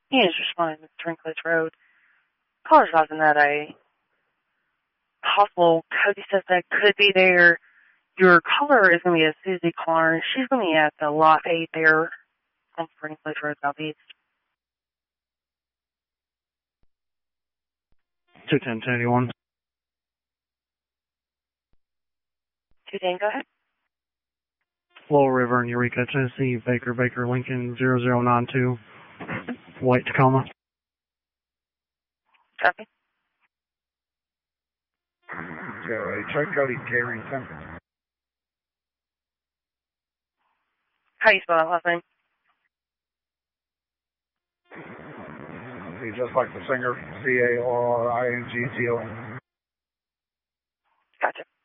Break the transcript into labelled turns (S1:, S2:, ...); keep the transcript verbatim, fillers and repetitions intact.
S1: He is responding to Trinklage Road. Caller's asking that a possible Cody says that could be there. Your caller is going to be a Susie Clarn. She's going to be at the Lot eight there on Trinklage Road Southeast.
S2: two ten to eighty-one.
S1: two ten, go ahead.
S2: Flow River in Eureka, Tennessee, Baker, Baker, Lincoln, zero zero nine two, White Tacoma.
S1: Copy.
S3: Yeah, check Cody Carrington.
S1: How do you spell that last name?
S3: He's just like the singer, C A R R I N G T O N.
S1: Gotcha.